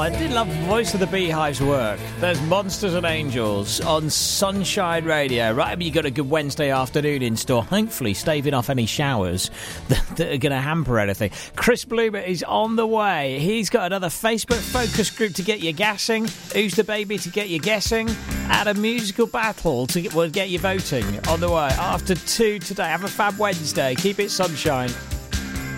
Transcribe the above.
I did love Voice of the Beehive's work. There's Monsters and Angels on Sunshine Radio. Right, I mean, you got a good Wednesday afternoon in store. Hopefully staving off any showers that are going to hamper anything. Chris Bloomer is on the way. He's got another Facebook focus group to get you gassing. Who's the Baby to get you guessing. And a musical battle to get you voting on the way. After 2 today. Have a fab Wednesday. Keep it sunshine.